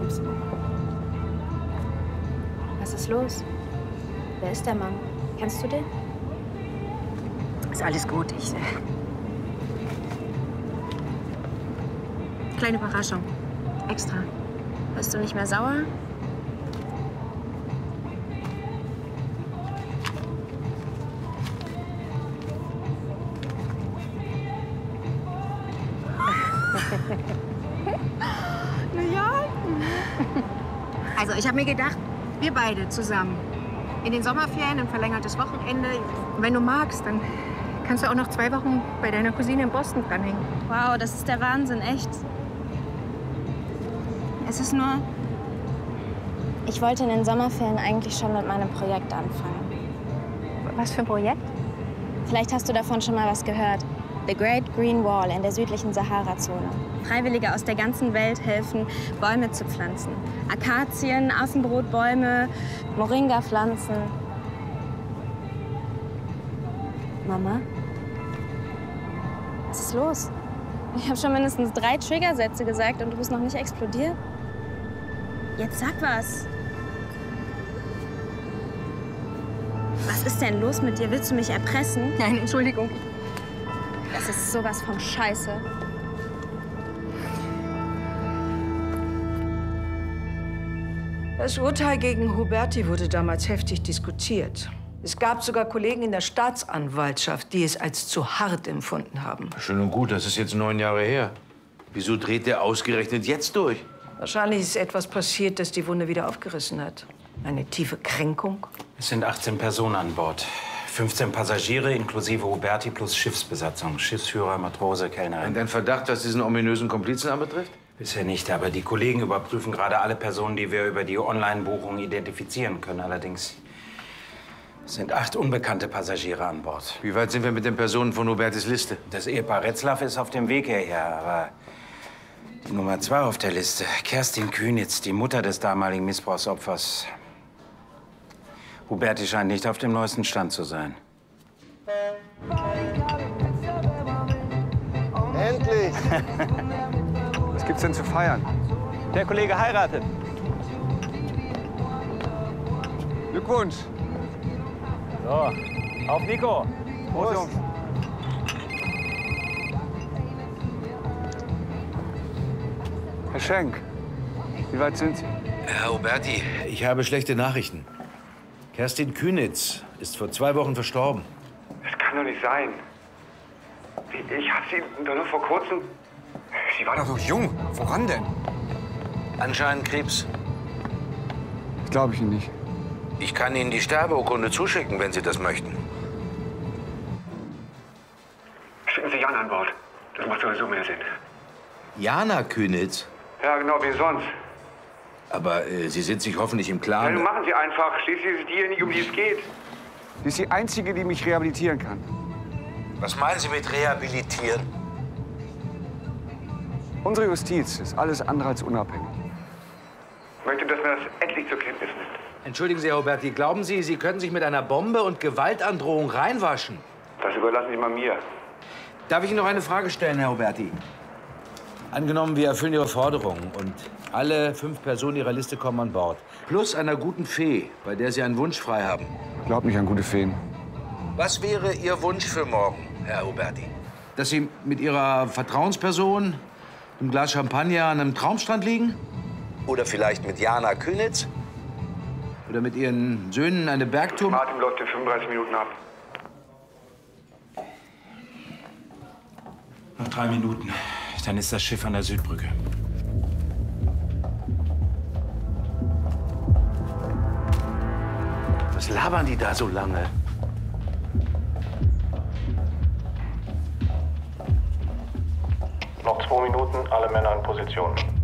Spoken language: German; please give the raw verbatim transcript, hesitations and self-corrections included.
Schiffsbruch. Was ist los? Wer ist der Mann? Kennst du den? Ist alles gut. Ich. Äh... Kleine Überraschung. Extra. Bist du nicht mehr sauer? Na ja. Also, ich habe mir gedacht, wir beide zusammen. In den Sommerferien, ein verlängertes Wochenende. Wenn du magst, dann kannst du auch noch zwei Wochen bei deiner Cousine in Boston dranhängen. Wow, das ist der Wahnsinn, echt. Es ist nur... Ich wollte in den Sommerferien eigentlich schon mit meinem Projekt anfangen. Was für ein Projekt? Vielleicht hast du davon schon mal was gehört. The Great Green Wall in der südlichen Sahara-Zone. Freiwillige aus der ganzen Welt helfen, Bäume zu pflanzen. Akazien, Affenbrotbäume, Moringa-Pflanzen. Mama? Was ist los? Ich habe schon mindestens drei Triggersätze gesagt und du bist noch nicht explodiert. Jetzt sag was. Was ist denn los mit dir? Willst du mich erpressen? Nein, Entschuldigung. Das ist sowas von Scheiße. Das Urteil gegen Huberti wurde damals heftig diskutiert. Es gab sogar Kollegen in der Staatsanwaltschaft, die es als zu hart empfunden haben. Schön und gut, das ist jetzt neun Jahre her. Wieso dreht der ausgerechnet jetzt durch? Wahrscheinlich ist etwas passiert, das die Wunde wieder aufgerissen hat. Eine tiefe Kränkung. Es sind achtzehn Personen an Bord. fünfzehn Passagiere inklusive Huberti plus Schiffsbesatzung. Schiffsführer, Matrose, Kellnerin. Und dein Verdacht, was diesen ominösen Komplizen anbetrifft? Bisher nicht, aber die Kollegen überprüfen gerade alle Personen, die wir über die Online-Buchung identifizieren können. Allerdings sind acht unbekannte Passagiere an Bord. Wie weit sind wir mit den Personen von Hubertis Liste? Das Ehepaar Retzlaff ist auf dem Weg hierher, aber die Nummer zwei auf der Liste, Kerstin Kühnitz, die Mutter des damaligen Missbrauchsopfers. Huberti scheint nicht auf dem neuesten Stand zu sein. Endlich! Was gibt's denn zu feiern? Der Kollege heiratet. Glückwunsch! So, auf Nico. Prost, Jungs. Herr Schenk, wie weit sind Sie? Herr Huberti, ich habe schlechte Nachrichten. Kerstin Kühnitz ist vor zwei Wochen verstorben. Das kann doch nicht sein. Ich habe Sie doch nur vor kurzem... Sie war doch so jung. Woran denn? Anscheinend Krebs. Das glaube ich Ihnen nicht. Ich kann Ihnen die Sterbeurkunde zuschicken, wenn Sie das möchten. Schicken Sie Jan an Bord. Das macht sowieso mehr Sinn. Jana Kühnitz? Ja, genau, wie sonst. Aber äh, Sie sind sich hoffentlich im Ja, Klaren... nun machen Sie einfach. Schließlich ist es diejenige, um die es geht. Sie ist die Einzige, die mich rehabilitieren kann. Was meinen Sie mit rehabilitieren? Unsere Justiz ist alles andere als unabhängig. Ich möchte, dass man das endlich zur Kenntnis nimmt. Entschuldigen Sie, Herr Huberti, glauben Sie, Sie könnten sich mit einer Bombe und Gewaltandrohung reinwaschen? Das überlassen Sie mal mir. Darf ich Ihnen noch eine Frage stellen, Herr Huberti? Angenommen, wir erfüllen Ihre Forderungen und alle fünf Personen Ihrer Liste kommen an Bord. Plus einer guten Fee, bei der Sie einen Wunsch frei haben. Ich glaube nicht an gute Feen. Was wäre Ihr Wunsch für morgen, Herr Huberti? Dass Sie mit Ihrer Vertrauensperson, einem Glas Champagner an einem Traumstrand liegen? Oder vielleicht mit Jana Kühnitz? Oder mit Ihren Söhnen eine Bergtour? Martin läuft in fünfunddreißig Minuten ab. Noch drei Minuten. Dann ist das Schiff an der Südbrücke. Was labern die da so lange? Noch zwei Minuten, alle Männer in Position.